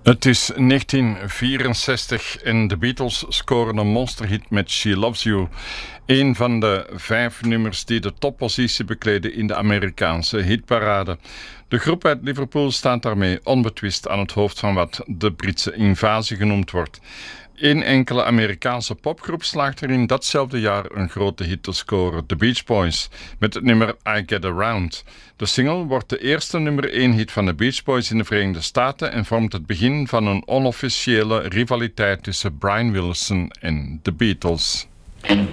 Het is 1964 en de Beatles scoren een monsterhit met She Loves You. Een van de 5 nummers die de toppositie bekleden in de Amerikaanse hitparade. De groep uit Liverpool staat daarmee onbetwist aan het hoofd van wat de Britse invasie genoemd wordt. Eén enkele Amerikaanse popgroep slaagt erin datzelfde jaar een grote hit te scoren, The Beach Boys, met het nummer I Get Around. De single wordt de eerste nummer 1 hit van de Beach Boys in de Verenigde Staten en vormt het begin van een onofficiële rivaliteit tussen Brian Wilson en de Beatles.